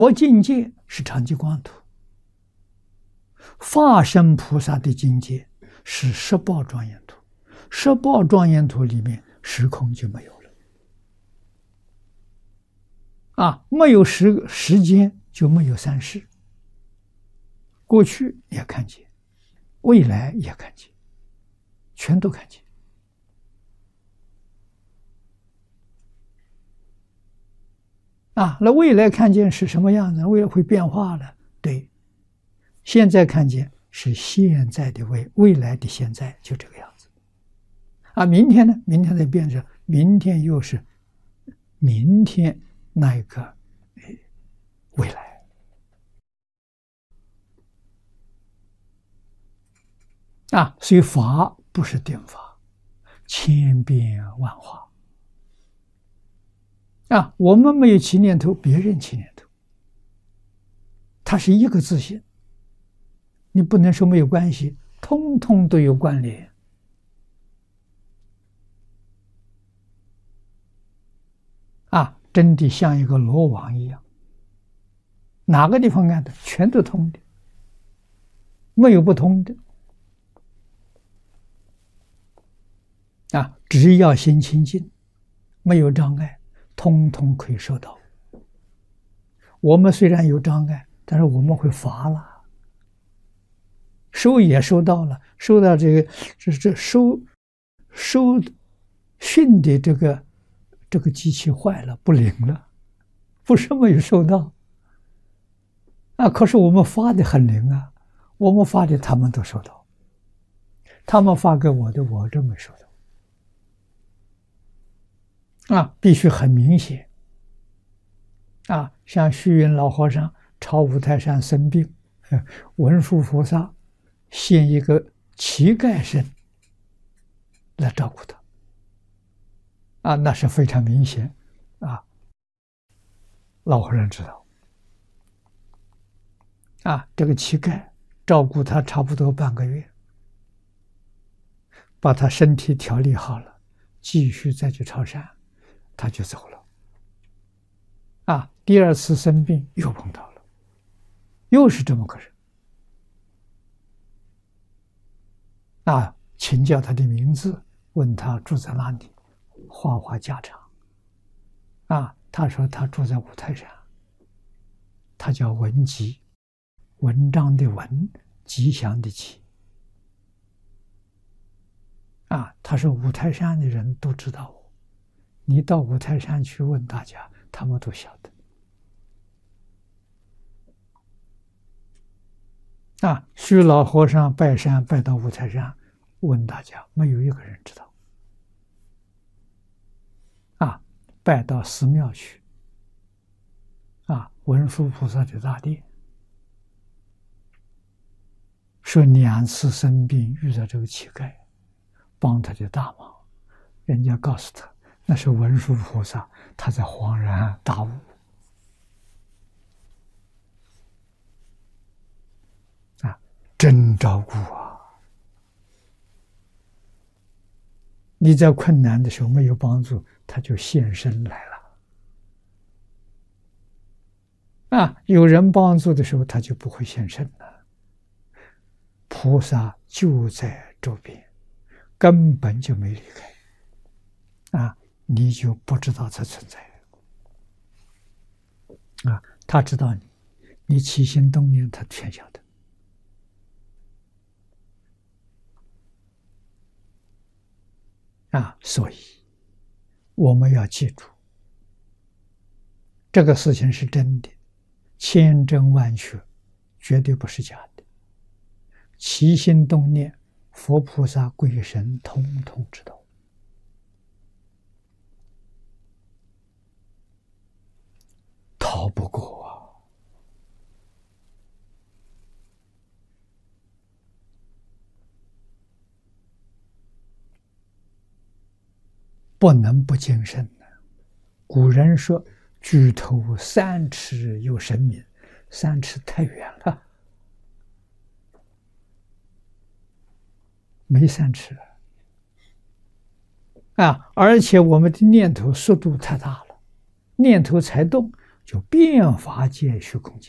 佛境界是常寂光土，化身菩萨的境界是十报庄严土，十报庄严土里面时空就没有了。没有时间就没有三世，过去也看见，未来也看见，全都看见。那未来看见是什么样子？未来会变化了，对。现在看见是现在的未来的现在，就这个样子。明天呢？明天再变成，明天又是明天那一个未来。所以法不是定法，千变万化。我们没有起念头，别人起念头，它是一个自性，你不能说没有关系，通通都有关联。真的像一个罗网一样，哪个地方看的全都通的，没有不通的。只要心清净，没有障碍，通通可以收到。我们虽然有障碍，但是我们会发了，收也收到了，收到这收训的这个机器坏了，不灵了，不是没有收到可是我们发的很灵我们发的他们都收到，他们发给我的我都没收到必须很明显像虚云老和尚朝五台山生病，文殊菩萨现一个乞丐身来照顾他那是非常明显老和尚知道这个乞丐照顾他差不多半个月，把他身体调理好了，继续再去朝山，他就走了第二次生病又碰到了，又是这么个人请教他的名字，问他住在哪里，话家常他说他住在五台山，他叫文吉，文章的文，吉祥的吉他说五台山的人都知道我，你到五台山去问大家，他们都晓得虚老和尚拜山拜到五台山，问大家，没有一个人知道拜到寺庙去文殊菩萨的大殿，说2次生病遇到这个乞丐，帮他的大忙，人家告诉他那是文殊菩萨，他在恍然大悟真照顾你在困难的时候没有帮助，他就现身来了有人帮助的时候，他就不会现身了。菩萨就在周边，根本就没离开你就不知道它存在他知道你起心动念，他全晓得所以我们要记住，这个事情是真的，千真万确，绝对不是假的。起心动念，佛菩萨鬼神通通知道，逃不过不能不谨慎古人说举头3尺有神明，3尺太远了，没3尺而且我们的念头速度太大了，念头才动， 就变法界虚空界。